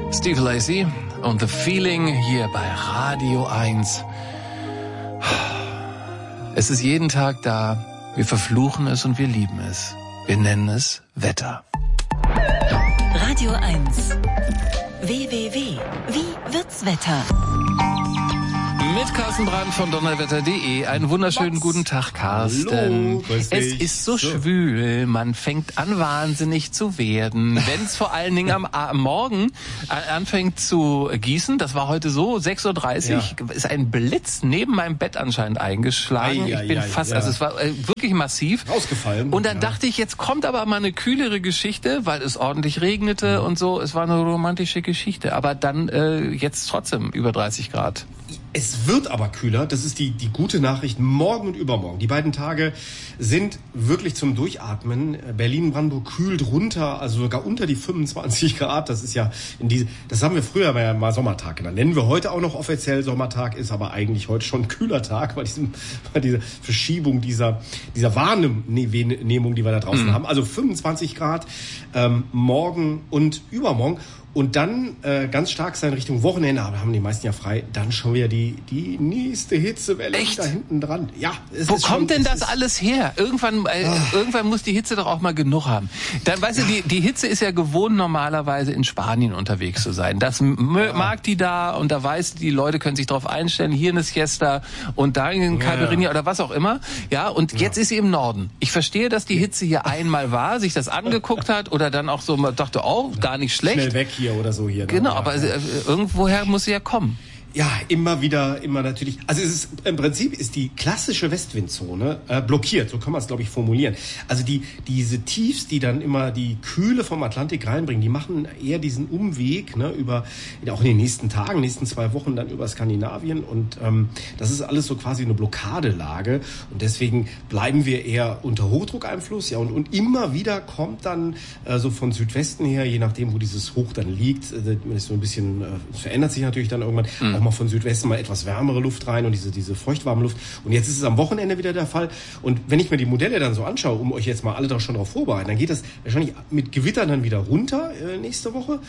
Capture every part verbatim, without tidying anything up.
Steve Lacy und The Feeling hier bei Radio eins. Es ist jeden Tag da. Wir verfluchen es und wir lieben es. Wir nennen es Wetter. Radio eins. W W W. Wie wird's Wetter? Mit Carsten Brandt von donnerwetter punkt de. Einen wunderschönen Was? Guten Tag, Carsten. Hallo, es ist so, so schwül, man fängt an wahnsinnig zu werden. Wenn es vor allen Dingen am, am Morgen anfängt zu gießen, das war heute so, sechs Uhr dreißig, ja. ist ein Blitz neben meinem Bett anscheinend eingeschlagen. Ei, ich bin ei, fast, ja. also es war äh, wirklich massiv. Ausgefallen. Und dann ja. dachte ich, jetzt kommt aber mal eine kühlere Geschichte, weil es ordentlich regnete mhm. und so. Es war eine romantische Geschichte. Aber dann äh, jetzt trotzdem über dreißig Grad. Es wird aber kühler, das ist die, die gute Nachricht, morgen und übermorgen. Die beiden Tage sind wirklich zum Durchatmen. Berlin-Brandenburg kühlt runter, also sogar unter die fünfundzwanzig Grad. Das ist ja in diese, das haben wir früher mal, mal Sommertag genannt. Nennen wir heute auch noch offiziell Sommertag, ist aber eigentlich heute schon ein kühler Tag, bei diesem, bei dieser Verschiebung dieser, dieser Wahrnehmung, die wir da draußen mhm. haben. Also fünfundzwanzig Grad, ähm, morgen und übermorgen. Und dann äh, ganz stark sein Richtung Wochenende, aber haben die meisten ja frei, dann schon wieder die die nächste Hitzewelle Echt? Da hinten dran. Ja, es Wo ist kommt schon, denn das alles her? Irgendwann äh, irgendwann muss die Hitze doch auch mal genug haben. Dann weißt ja. du, die die Hitze ist ja gewohnt normalerweise in Spanien unterwegs zu sein. Das m- ja. mag die da und da weiß die Leute können sich drauf einstellen, hier eine Siesta und da in Caipirinha ja. oder was auch immer. Ja, und ja. jetzt ist sie im Norden. Ich verstehe, dass die Hitze hier einmal war, sich das angeguckt hat oder dann auch so man dachte, oh, gar nicht schlecht. Schnell weg hier oder so hier. Genau, ja. aber äh, irgendwoher muss sie ja kommen. Ja, immer wieder, immer natürlich. Also es ist im Prinzip ist die klassische Westwindzone äh, blockiert, so kann man es glaube ich formulieren. Also die diese Tiefs, die dann immer die Kühle vom Atlantik reinbringen, die machen eher diesen Umweg, ne, über auch in den nächsten Tagen, nächsten zwei Wochen dann über Skandinavien und ähm, das ist alles so quasi eine Blockadelage und deswegen bleiben wir eher unter Hochdruckeinfluss, ja und und immer wieder kommt dann äh, so von Südwesten her, je nachdem wo dieses Hoch dann liegt, äh, ist so ein bisschen, äh, es verändert sich natürlich dann irgendwann. Mhm. Auch mal von Südwesten mal etwas wärmere Luft rein und diese diese feuchtwarme Luft. Und jetzt ist es am Wochenende wieder der Fall. Und wenn ich mir die Modelle dann so anschaue, um euch jetzt mal alle da schon drauf vorbereiten, dann geht das wahrscheinlich mit Gewittern dann wieder runter äh, nächste Woche.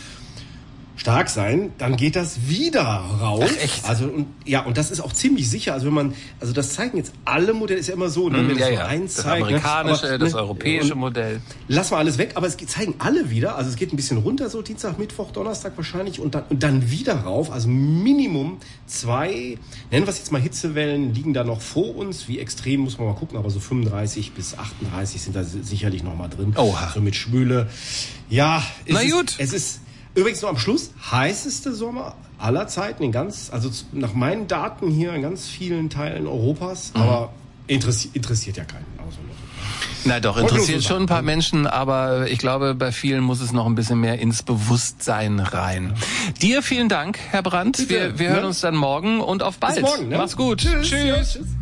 Stark sein, dann geht das wieder raus. Ach, echt? Also und ja, und das ist auch ziemlich sicher. Also wenn man, also das zeigen jetzt alle Modelle, ist ja immer so, ne, wenn ja, das ja. so eins das zeigt, amerikanische, ne? Aber, das ne, europäische Modell. Lass mal alles weg, aber es zeigen alle wieder. Also es geht ein bisschen runter, so Dienstag, Mittwoch, Donnerstag wahrscheinlich und dann und dann wieder rauf. Also Minimum zwei, nennen wir es jetzt mal Hitzewellen, liegen da noch vor uns. Wie extrem muss man mal gucken, aber so fünfunddreißig bis achtunddreißig sind da sicherlich noch mal drin. Oha. So mit Schwüle. Ja, es Na ist, gut. es ist übrigens noch am Schluss, heißeste Sommer aller Zeiten, in ganz, also nach meinen Daten hier in ganz vielen Teilen Europas, mhm. aber interessi- interessiert ja keinen. Also Na doch, interessiert schon ein paar Menschen, aber ich glaube, bei vielen muss es noch ein bisschen mehr ins Bewusstsein rein. Dir vielen Dank, Herr Brandt. Bitte, wir wir ne? hören uns dann morgen und auf bald. Bis morgen, ne? Mach's gut. Tschüss. Tschüss. Ja, tschüss.